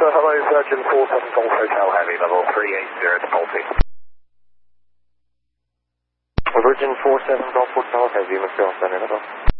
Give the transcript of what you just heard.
hello, Virgin 47 Golf Hotel Heavy, level 380 to Baltic. Virgin 47 Golf Hotel Heavy, Mr. Center, level.